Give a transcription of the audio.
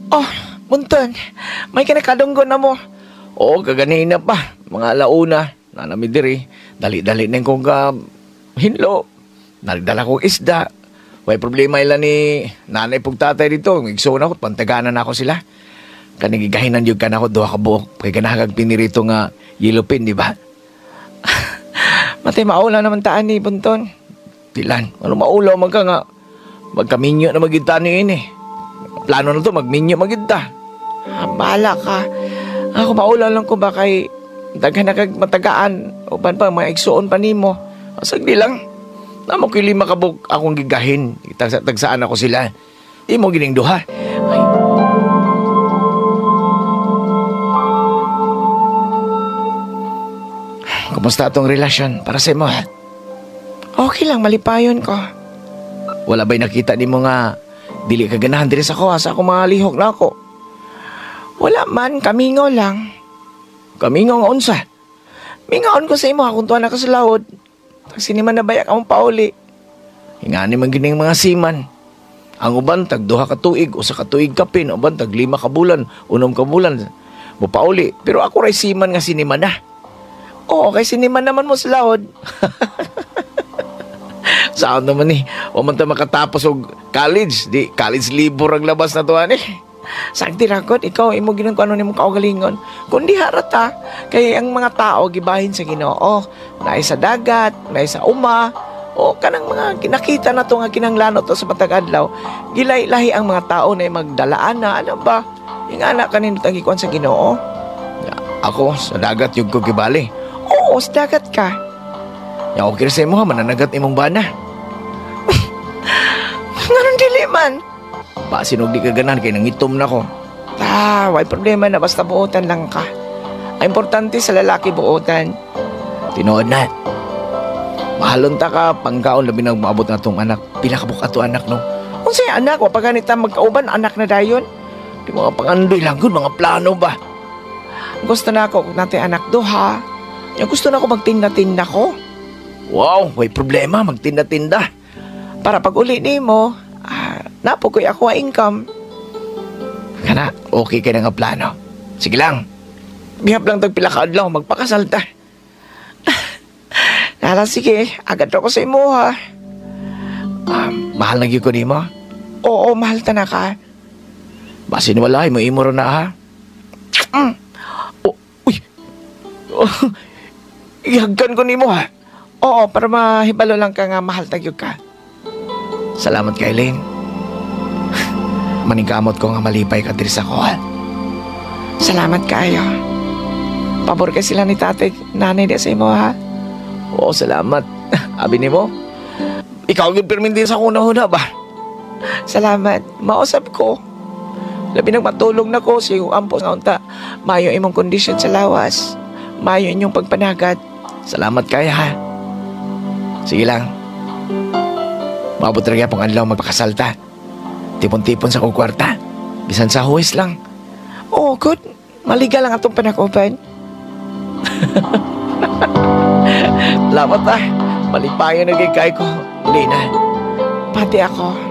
Oh, bunton. May kinakadunggo na mo. Oo, kaganina pa. Mga alauna. Nanami diri. Dali-dali na kong hinlo. Nagdala kong isda. May problema ila ni nanay pug tatay dito. Igsoon ako, pantaganan ako sila. Kanigigahinan yung kanako doha ka buok. Kaya kanahagag pinirito nga yilupin, di ba? Matay maula naman taan ni bunton. Tilan, ano maulaw man ka nga. Magkaminyo na magita ni ini. Plano na to, magminyo magita. Bahala ka. Ako maulaw lang ko ba kay daghan na kag matagaan. O ban pa, mga igsoon pa ni mo. Sagdi lang. Namo ko'y 5 kabuk akong gigahin. Tagsaan ako sila. Imo gining duha. Ay. Kumusta atong relasyon para sa imo, ha? Okay lang, malipayon ko. Wala ba'y nakita ni mo nga dili ka ganahan diri sa ko, sa akong mga lihok na ako? Wala man, kamingaw lang. Kamingaw nga unsa? Mingaon ko sa imo, akong tuwa na ka sa lawod. Siniman na bayak akong pauli. Hingani man gining mga siman. Ang uban tag 2 ka tuig o sa katuig kapin, uban tag 5 ka bulan, 6 ka bulan. Mo pauli, pero ako ray siman nga siniman na. Oo, kay siniman naman mo sa lawod. Saan naman eh, o man ta makatapos og college, di college libur ang labas na tuwan eh. Sakti rakot, ikaw imo ginang kuno nimo kaugalingon. Kundi harata kay ang mga tao gibahin sa Ginoo. Naay sa dagat, naay sa uma, o kanang mga kinakita na to nga kinahanglan to sa matag adlaw. Gilay-lahi ang mga tao na magdalaan na ano ba? Ingana kanin tagikuan sa Ginoo. Ako sa dagat yung ko gibali. Oo, sa dagat ka. Ya okay sa imo ha, mananagat imong bana. Ngayon dili man. Ba, sinog di ka ganan, kaya nangitom na ko. Way problema na, basta buotan lang ka. Ang importante sa lalaki buotan. Tinood na. Mahalon ta ka, pangkaon labi nang maabot na tong anak. Pila ka buka to anak, no? Kung sa'yo anak, wapaganita magkauban, anak na dayon. Di mga pangandoy lang, good, mga plano ba? Gusto na ako, kung natin anak do, ha? Yung gusto na ako magtinda-tinda ko. Wow, may problema, magtinda-tinda. Para pag uli ni mo, napokoy ako ang income. Kana, okay ka na nga plano. Sige lang. Bihap lang tag pila ka adlaw, magpakasal ta. Nala, sige, agad ako sa imo, ha. Mahal na gyud ko nimo? Oo, mahal ta na ka. Basin walay mo imo ron na, ha. Uy. Ihagkan ko nimo, ha. Oo, para mahibalo lang ka nga mahal ta gyud ka. Salamat kay Elaine. Maningkamot ko nga malipay ka diri sa kuha. Salamat kaayo. Pabor ka sila ni tatay, nanay di sa imo, ha? Oo, salamat. Abi ni mo? Ikaw yung perminti sa kuna-huna ba? Salamat. Mausap ko. Labi nang matulong na ko sa iyong ampos nga unta. Mayo imong kondisyon sa lawas. Mayo inyong pagpanagat. Salamat kaya, ha? Sige lang. Maabot rin pong anlaw magpakasalta. Tipon-tipon sa kong kwarta. Bisan sa huwis lang. Oo, good. Maliga lang atong panakupan. Lamat ah. Malipayan na gigay ko. Lina. Pati ako.